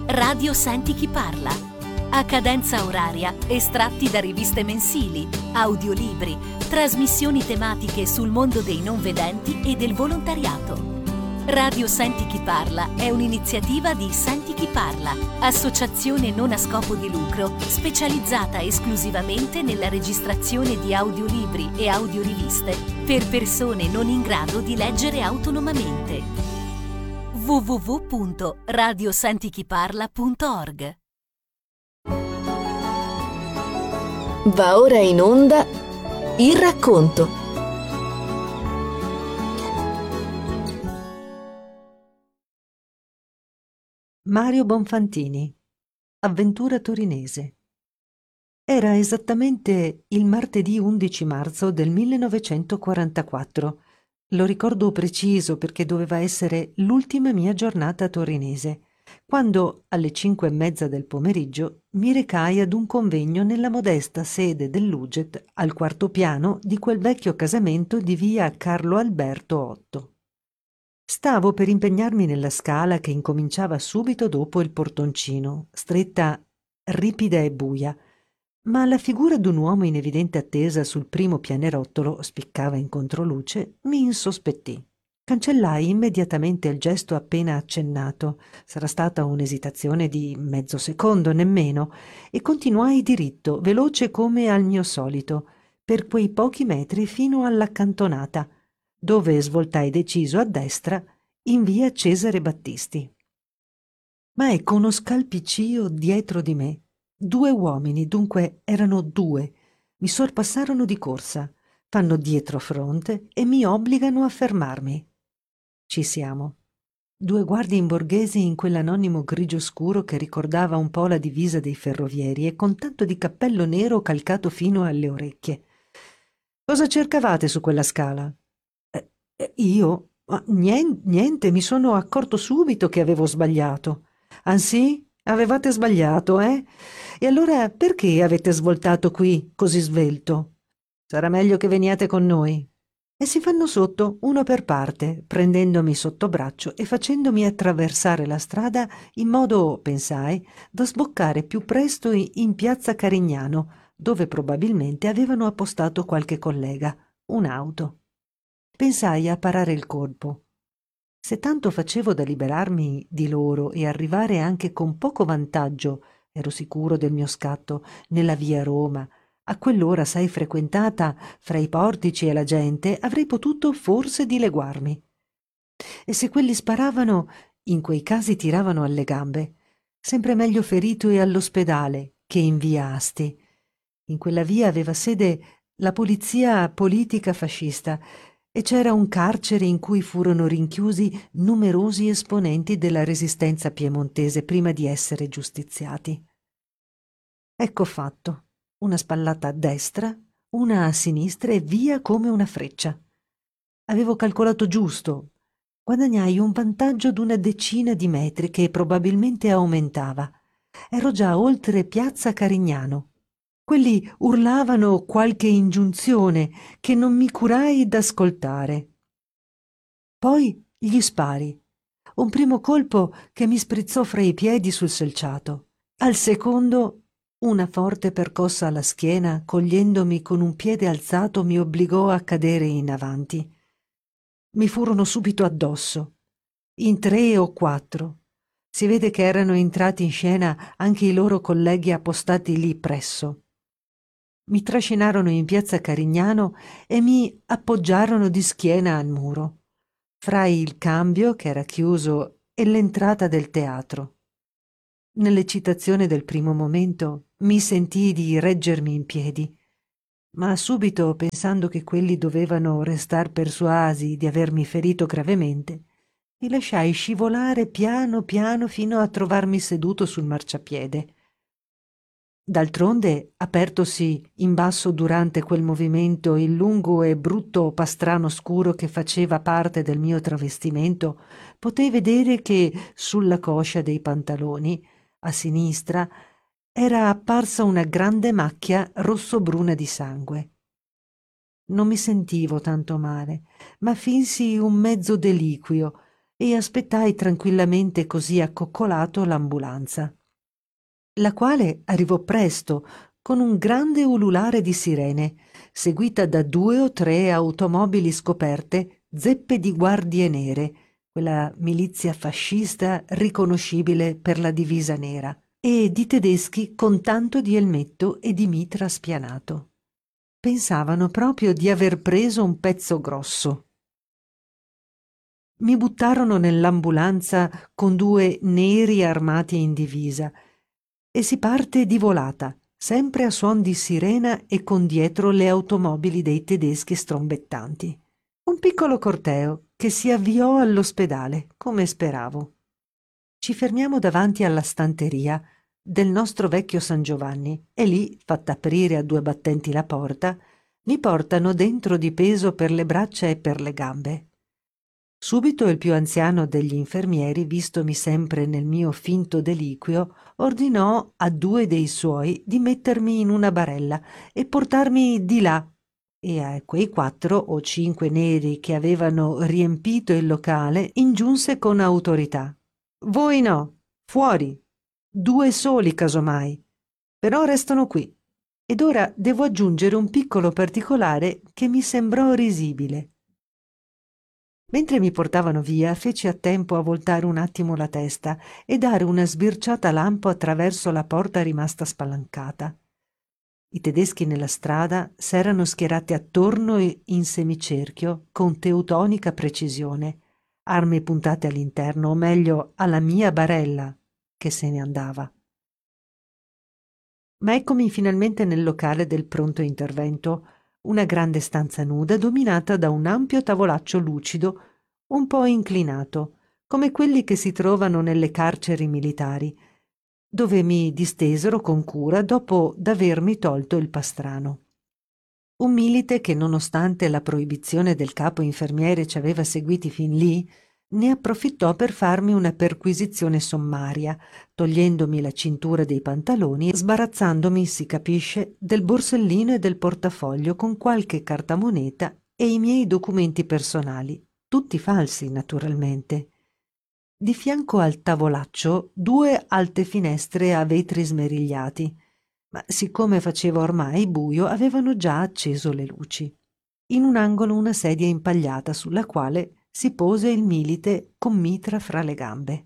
Radio Senti chi parla. A cadenza oraria, estratti da riviste mensili, audiolibri, trasmissioni tematiche sul mondo dei non vedenti e del volontariato. Radio Senti chi parla è un'iniziativa di Senti chi parla, associazione non a scopo di lucro specializzata esclusivamente nella registrazione di audiolibri e audioriviste per persone non in grado di leggere autonomamente. www.radiosentichiparla.org. Va ora in onda Il racconto. Mario Bonfantini, Avventura torinese. Era esattamente il martedì 11 marzo del 1944. Lo ricordo preciso perché doveva essere l'ultima mia giornata torinese, quando alle 5:30 del pomeriggio mi recai ad un convegno nella modesta sede dell'UGET al quarto piano di quel vecchio casamento di via Carlo Alberto 8. Stavo per impegnarmi nella scala che incominciava subito dopo il portoncino, stretta, ripida e buia, ma la figura d'un uomo in evidente attesa sul primo pianerottolo spiccava in controluce, mi insospettì. Cancellai immediatamente il gesto appena accennato, sarà stata un'esitazione di mezzo secondo nemmeno, e continuai diritto, veloce come al mio solito, per quei pochi metri fino all'accantonata, dove svoltai deciso a destra in via Cesare Battisti. Ma ecco uno scalpiccio dietro di me. 2 uomini, dunque erano 2, mi sorpassarono di corsa, fanno dietrofronte e mi obbligano a fermarmi. Ci siamo. 2 guardie imborghesi in quell'anonimo grigio scuro che ricordava un po' la divisa dei ferrovieri e con tanto di cappello nero calcato fino alle orecchie. Cosa cercavate su quella scala? Io? Niente, mi sono accorto subito che avevo sbagliato. Ah sì? Avevate sbagliato, eh? E allora perché avete svoltato qui, così svelto? Sarà meglio che veniate con noi. E si fanno sotto, uno per parte, prendendomi sotto braccio e facendomi attraversare la strada in modo, pensai, da sboccare più presto in piazza Carignano, dove probabilmente avevano appostato qualche collega, un'auto. Pensai a parare il colpo. Se tanto facevo da liberarmi di loro e arrivare anche con poco vantaggio, ero sicuro del mio scatto, nella via Roma, a quell'ora assai frequentata fra i portici e la gente, avrei potuto forse dileguarmi. E se quelli sparavano, in quei casi tiravano alle gambe. Sempre meglio ferito e all'ospedale che in via Asti. In quella via aveva sede la polizia politica fascista e c'era un carcere in cui furono rinchiusi numerosi esponenti della resistenza piemontese prima di essere giustiziati. Ecco fatto, una spallata a destra, una a sinistra e via come una freccia. Avevo calcolato giusto, guadagnai un vantaggio d'una decina di metri che probabilmente aumentava. Ero già oltre piazza Carignano. Quelli urlavano qualche ingiunzione che non mi curai d'ascoltare. Poi gli spari. Un primo colpo che mi sprizzò fra i piedi sul selciato. Al secondo, una forte percossa alla schiena, cogliendomi con un piede alzato, mi obbligò a cadere in avanti. Mi furono subito addosso, in 3 o 4. Si vede che erano entrati in scena anche i loro colleghi appostati lì presso. Mi trascinarono in piazza Carignano e mi appoggiarono di schiena al muro, fra il cambio, che era chiuso, e l'entrata del teatro. Nell'eccitazione del primo momento mi sentii di reggermi in piedi, ma subito, pensando che quelli dovevano restar persuasi di avermi ferito gravemente, mi lasciai scivolare piano piano fino a trovarmi seduto sul marciapiede. D'altronde, apertosi in basso durante quel movimento il lungo e brutto pastrano scuro che faceva parte del mio travestimento, potei vedere che sulla coscia dei pantaloni, a sinistra, era apparsa una grande macchia rosso-bruna di sangue. Non mi sentivo tanto male, ma finsi un mezzo deliquio e aspettai tranquillamente così accoccolato l'ambulanza, la quale arrivò presto con un grande ululare di sirene, seguita da 2 o 3 automobili scoperte, zeppe di guardie nere, quella milizia fascista riconoscibile per la divisa nera, e di tedeschi con tanto di elmetto e di mitra spianato. Pensavano proprio di aver preso un pezzo grosso. Mi buttarono nell'ambulanza con 2 neri armati in divisa e si parte di volata, sempre a suon di sirena e con dietro le automobili dei tedeschi strombettanti. Un piccolo corteo che si avviò all'ospedale, come speravo. Ci fermiamo davanti alla stanteria del nostro vecchio San Giovanni e lì, fatta aprire a 2 battenti la porta, mi portano dentro di peso per le braccia e per le gambe. Subito il più anziano degli infermieri, vistomi sempre nel mio finto deliquio, ordinò a 2 dei suoi di mettermi in una barella e portarmi di là, e a quei 4 o 5 neri che avevano riempito il locale ingiunse con autorità: «Voi no, fuori, 2 soli casomai, però restano qui». Ed ora devo aggiungere un piccolo particolare che mi sembrò risibile. Mentre mi portavano via, feci a tempo a voltare un attimo la testa e dare una sbirciata lampo attraverso la porta rimasta spalancata. I tedeschi nella strada s'erano schierati attorno e in semicerchio con teutonica precisione, armi puntate all'interno, o meglio alla mia barella, che se ne andava. Ma eccomi finalmente nel locale del pronto intervento, una grande stanza nuda dominata da un ampio tavolaccio lucido un po' inclinato, come quelli che si trovano nelle carceri militari, dove mi distesero con cura dopo d'avermi tolto il pastrano. Un milite che, nonostante la proibizione del capo infermiere ci aveva seguiti fin lì, ne approfittò per farmi una perquisizione sommaria, togliendomi la cintura dei pantaloni e sbarazzandomi, si capisce, del borsellino e del portafoglio con qualche cartamoneta e i miei documenti personali, tutti falsi naturalmente. Di fianco al tavolaccio 2 alte finestre a vetri smerigliati, ma siccome faceva ormai buio avevano già acceso le luci. In un angolo una sedia impagliata sulla quale si pose il milite con mitra fra le gambe.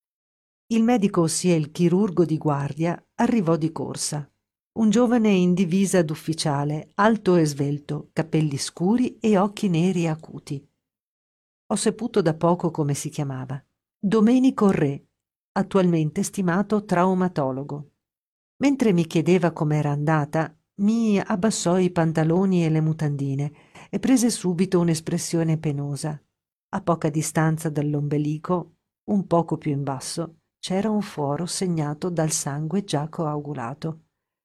Il medico, ossia il chirurgo di guardia, arrivò di corsa. Un giovane in divisa d'ufficiale, alto e svelto, capelli scuri e occhi neri acuti. Ho saputo da poco come si chiamava. Domenico Re, attualmente stimato traumatologo. Mentre mi chiedeva com'era andata, mi abbassò i pantaloni e le mutandine e prese subito un'espressione penosa. A poca distanza dall'ombelico, un poco più in basso, c'era un foro segnato dal sangue già coagulato.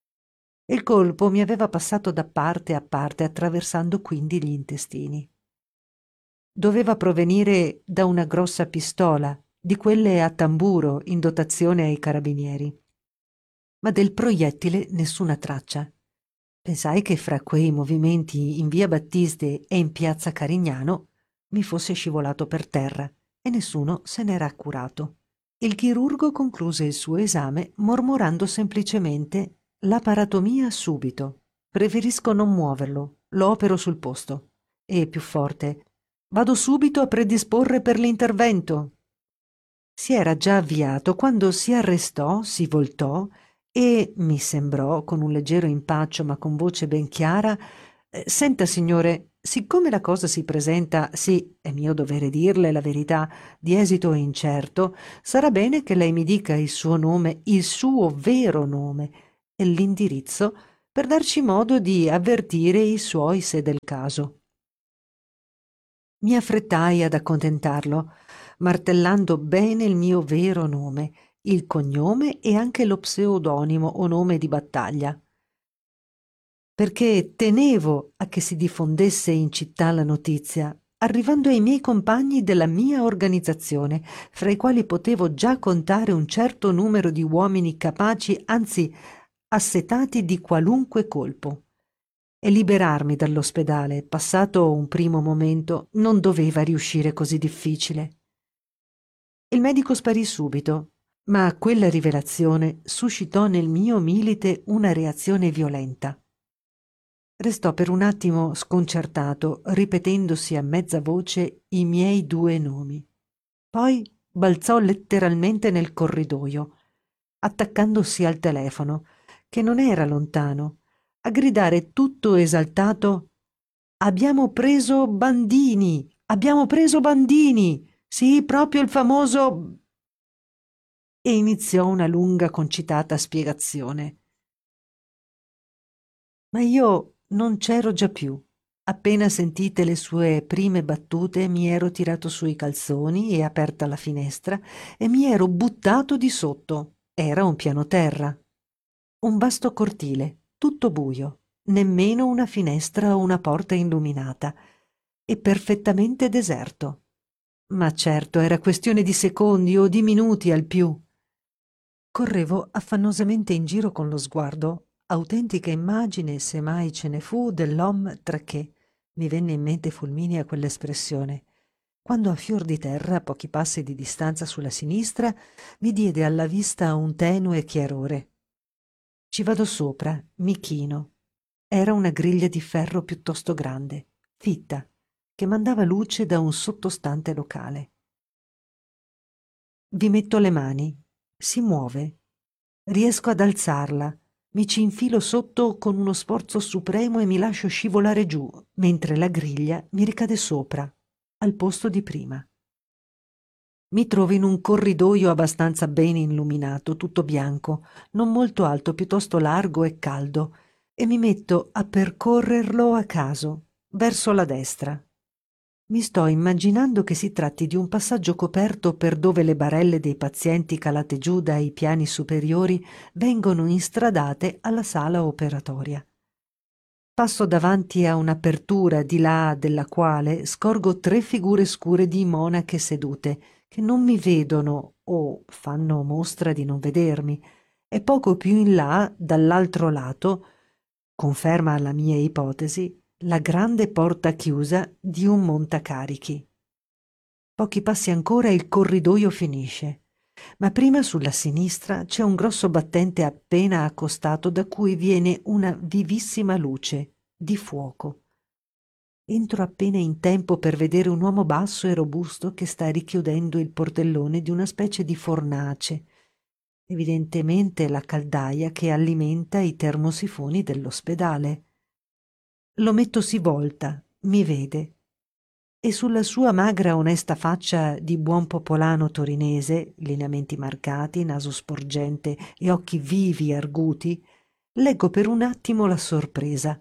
Il colpo mi aveva passato da parte a parte, attraversando quindi gli intestini. Doveva provenire da una grossa pistola, di quelle a tamburo in dotazione ai carabinieri. Ma del proiettile nessuna traccia. Pensai che fra quei movimenti in via Battiste e in piazza Carignano mi fosse scivolato per terra e nessuno se n'era accurato. Il chirurgo concluse il suo esame mormorando semplicemente: «Laparatomia subito. Preferisco non muoverlo, lo opero sul posto». E più forte: «Vado subito a predisporre per l'intervento». Si era già avviato quando si arrestò, si voltò e mi sembrò, con un leggero impaccio ma con voce ben chiara: «Senta, signore, siccome la cosa si presenta, sì, è mio dovere dirle la verità, di esito incerto, sarà bene che lei mi dica il suo nome, il suo vero nome e l'indirizzo, per darci modo di avvertire i suoi se del caso». Mi affrettai ad accontentarlo, martellando bene il mio vero nome, il cognome e anche lo pseudonimo o nome di battaglia, perché tenevo a che si diffondesse in città la notizia, arrivando ai miei compagni della mia organizzazione, fra i quali potevo già contare un certo numero di uomini capaci, anzi assetati di qualunque colpo. E liberarmi dall'ospedale, passato un primo momento, non doveva riuscire così difficile. Il medico sparì subito, ma quella rivelazione suscitò nel mio milite una reazione violenta. Restò per un attimo sconcertato, ripetendosi a mezza voce i miei due nomi. Poi balzò letteralmente nel corridoio, attaccandosi al telefono, che non era lontano, a gridare tutto esaltato: «Abbiamo preso Bandini! Abbiamo preso Bandini! Sì, proprio il famoso...» E iniziò una lunga concitata spiegazione. Ma io non c'ero già più. Appena sentite le sue prime battute mi ero tirato sui calzoni e aperta la finestra e mi ero buttato di sotto. Era un piano terra. Un vasto cortile, tutto buio, nemmeno una finestra o una porta illuminata, e perfettamente deserto. Ma certo, era questione di secondi o di minuti al più. Correvo affannosamente in giro con lo sguardo, autentica immagine, se mai ce ne fu, dell'homme traqué. Mi venne in mente fulminea quell'espressione, quando a fior di terra, a pochi passi di distanza sulla sinistra, mi diede alla vista un tenue chiarore. Ci vado sopra, mi chino. Era una griglia di ferro piuttosto grande, fitta, che mandava luce da un sottostante locale. Vi metto le mani. Si muove. Riesco ad alzarla. Mi ci infilo sotto con uno sforzo supremo e mi lascio scivolare giù, mentre la griglia mi ricade sopra, al posto di prima. Mi trovo in un corridoio abbastanza bene illuminato, tutto bianco, non molto alto, piuttosto largo e caldo, e mi metto a percorrerlo a caso, verso la destra. Mi sto immaginando che si tratti di un passaggio coperto per dove le barelle dei pazienti calate giù dai piani superiori vengono instradate alla sala operatoria. Passo davanti a un'apertura di là della quale scorgo 3 figure scure di monache sedute, che non mi vedono o fanno mostra di non vedermi, e poco più in là, dall'altro lato, conferma la mia ipotesi, la grande porta chiusa di un montacarichi. Pochi passi ancora e il corridoio finisce, ma prima sulla sinistra c'è un grosso battente appena accostato da cui viene una vivissima luce di fuoco. Entro appena in tempo per vedere un uomo basso e robusto che sta richiudendo il portellone di una specie di fornace, evidentemente la caldaia che alimenta i termosifoni dell'ospedale. L'ometto si volta, mi vede, e sulla sua magra onesta faccia di buon popolano torinese, lineamenti marcati, naso sporgente e occhi vivi e arguti, leggo per un attimo la sorpresa.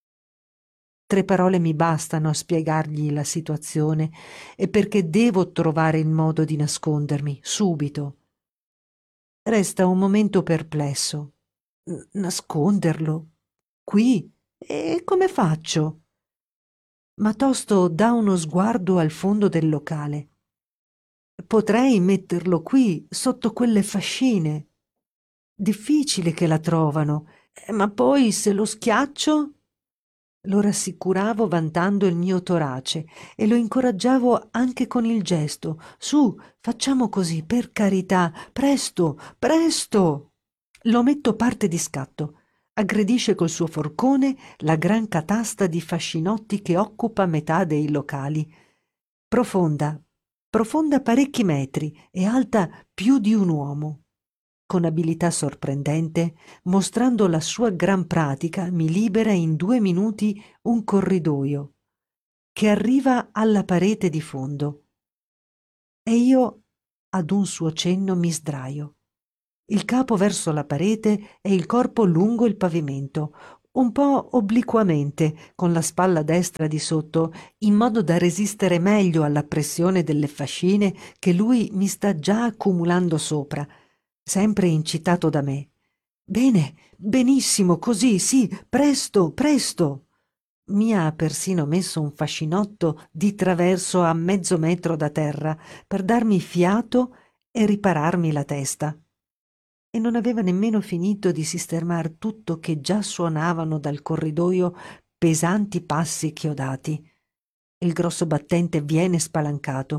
3 parole mi bastano a spiegargli la situazione e perché devo trovare il modo di nascondermi, subito. Resta un momento perplesso. Nasconderlo? Qui? E come faccio? Ma tosto dà uno sguardo al fondo del locale. Potrei metterlo qui, sotto quelle fascine. Difficile che la trovano, ma poi se lo schiaccio? Lo rassicuravo vantando il mio torace e lo incoraggiavo anche con il gesto. Su, facciamo così, per carità, presto, presto! L'ometto parte di scatto. Aggredisce col suo forcone la gran catasta di fascinotti che occupa metà dei locali. Profonda, profonda parecchi metri e alta più di un uomo. Con abilità sorprendente, mostrando la sua gran pratica, mi libera in 2 minuti un corridoio che arriva alla parete di fondo. E io, ad un suo cenno, mi sdraio. Il capo verso la parete e il corpo lungo il pavimento, un po' obliquamente, con la spalla destra di sotto, in modo da resistere meglio alla pressione delle fascine che lui mi sta già accumulando sopra, sempre incitato da me. Bene, benissimo, così, sì, presto, presto. Mi ha persino messo un fascinotto di traverso a mezzo metro da terra per darmi fiato e ripararmi la testa. E non aveva nemmeno finito di sistemar tutto che già suonavano dal corridoio pesanti passi chiodati. Il grosso battente viene spalancato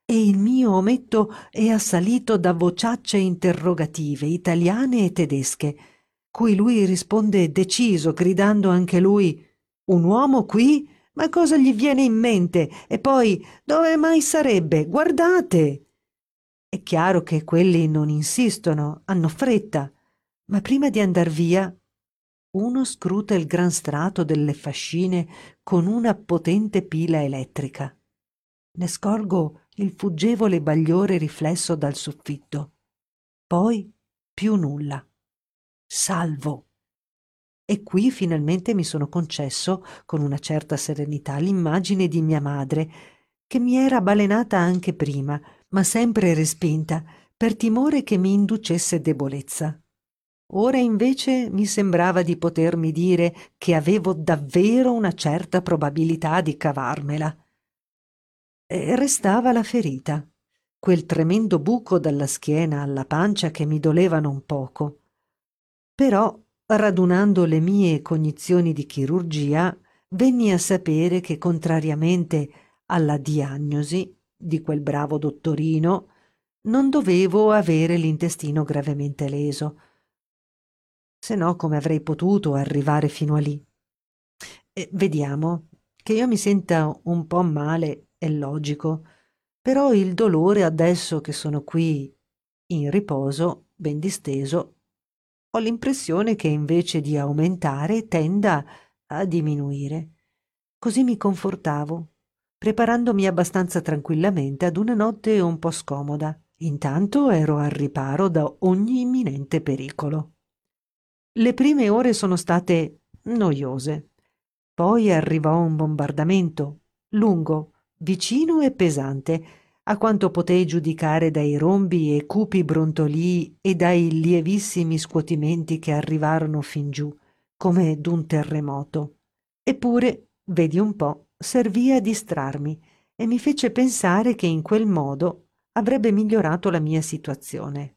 e il mio ometto è assalito da vociacce interrogative italiane e tedesche, cui lui risponde deciso, gridando anche lui: «Un uomo qui? Ma cosa gli viene in mente? E poi, dove mai sarebbe? Guardate!» È chiaro che quelli non insistono, hanno fretta, ma prima di andar via uno scruta il gran strato delle fascine con una potente pila elettrica. Ne scorgo il fuggevole bagliore riflesso dal soffitto. Poi più nulla. Salvo. E qui finalmente mi sono concesso, con una certa serenità, l'immagine di mia madre, che mi era balenata anche prima, ma sempre respinta, per timore che mi inducesse debolezza. Ora invece mi sembrava di potermi dire che avevo davvero una certa probabilità di cavarmela. E restava la ferita, quel tremendo buco dalla schiena alla pancia che mi doleva non poco. Però, radunando le mie cognizioni di chirurgia, venni a sapere che, contrariamente alla diagnosi di quel bravo dottorino, non dovevo avere l'intestino gravemente leso, se no come avrei potuto arrivare fino a lì. Vediamo, che io mi senta un po' male è logico, però il dolore adesso che sono qui in riposo, ben disteso, ho l'impressione che invece di aumentare tenda a diminuire. Così mi confortavo, preparandomi abbastanza tranquillamente ad una notte un po' scomoda. Intanto ero al riparo da ogni imminente pericolo. Le prime ore sono state noiose. Poi arrivò un bombardamento, lungo, vicino e pesante, a quanto potei giudicare dai rombi e cupi brontolii e dai lievissimi scuotimenti che arrivarono fin giù, come d'un terremoto. Eppure, vedi un po', servì a distrarmi e mi fece pensare che in quel modo avrebbe migliorato la mia situazione.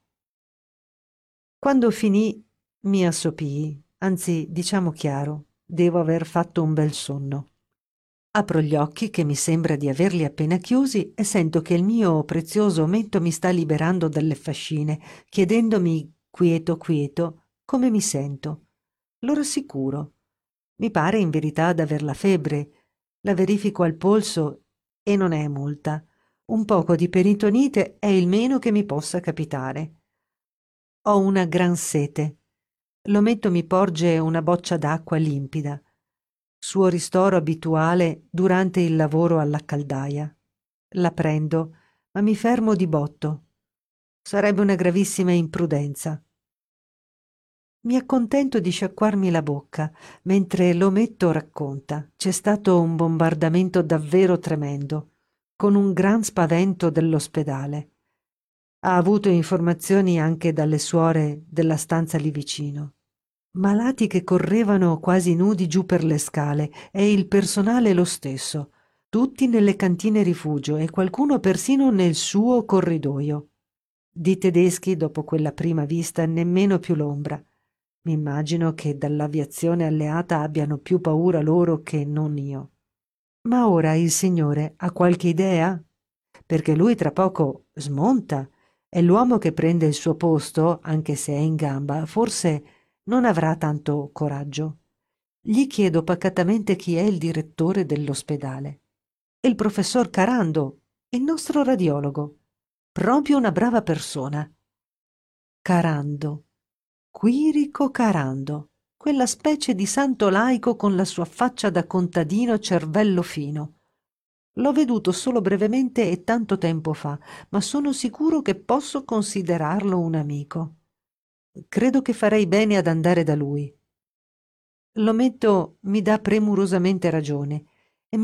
Quando finì, mi assopii, anzi, diciamo chiaro, devo aver fatto un bel sonno. Apro gli occhi, che mi sembra di averli appena chiusi, e sento che il mio prezioso ometto mi sta liberando dalle fascine, chiedendomi quieto quieto come mi sento. Lo rassicuro. Mi pare in verità d'aver la febbre. La verifico al polso e non è molta. Un poco di peritonite è il meno che mi possa capitare. Ho una gran sete. L'ometto mi porge una boccia d'acqua limpida, suo ristoro abituale durante il lavoro alla caldaia. La prendo, ma mi fermo di botto. Sarebbe una gravissima imprudenza. Mi accontento di sciacquarmi la bocca, mentre l'ometto racconta. C'è stato un bombardamento davvero tremendo, con un gran spavento dell'ospedale. Ha avuto informazioni anche dalle suore della stanza lì vicino. Malati che correvano quasi nudi giù per le scale e il personale lo stesso, tutti nelle cantine rifugio e qualcuno persino nel suo corridoio. Di tedeschi, dopo quella prima vista, nemmeno più l'ombra. Mi immagino che dall'aviazione alleata abbiano più paura loro che non io. Ma ora il signore ha qualche idea? Perché lui tra poco smonta e l'uomo che prende il suo posto, anche se è in gamba, forse non avrà tanto coraggio. Gli chiedo pacatamente chi è il direttore dell'ospedale. È il professor Carando, il nostro radiologo. Proprio una brava persona. Carando. Quirico Carando. Quella specie di santo laico con la sua faccia da contadino cervello fino. L'ho veduto solo brevemente e tanto tempo fa, ma sono sicuro che posso considerarlo un amico. Credo che farei bene ad andare da lui. L'ometto mi dà premurosamente ragione